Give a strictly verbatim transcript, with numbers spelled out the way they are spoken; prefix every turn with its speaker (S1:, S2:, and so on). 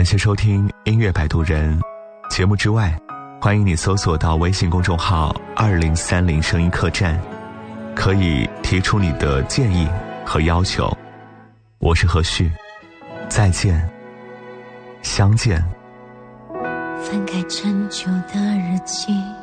S1: 感谢收听音乐摆渡人节目之外，欢迎你搜索到微信公众号二零三零声音客栈，可以提出你的建议和要求。我是何旭，再见，相见。
S2: 翻开陈旧的日记，